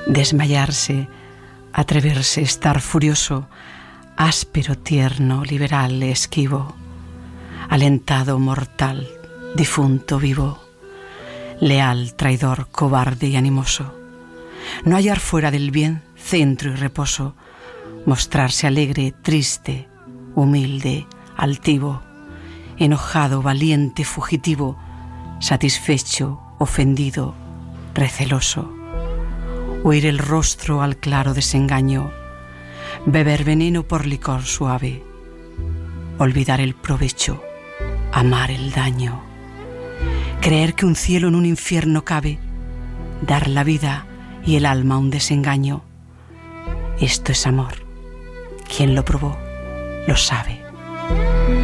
Desmayarse, atreverse, estar furioso, áspero, tierno, liberal, esquivo, alentado, mortal, difunto, vivo, leal, traidor, cobarde y animoso. No hallar fuera del bien centro y reposo, mostrarse alegre, triste, humilde, altivo, enojado, valiente, fugitivo, satisfecho, ofendido, receloso. Huir el rostro al claro desengaño, beber veneno por licor suave, olvidar el provecho, amar el daño, creer que un cielo en un infierno cabe, dar la vida y el alma a un desengaño. Esto es amor. Quien lo probó lo sabe.